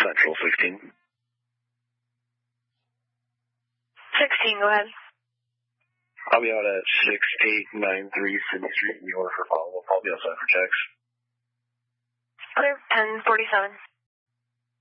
Central 16. 16, go ahead. I'll be out at 6893 Sydney Street in New York for follow-up. I'll be outside for checks. Okay, 1047.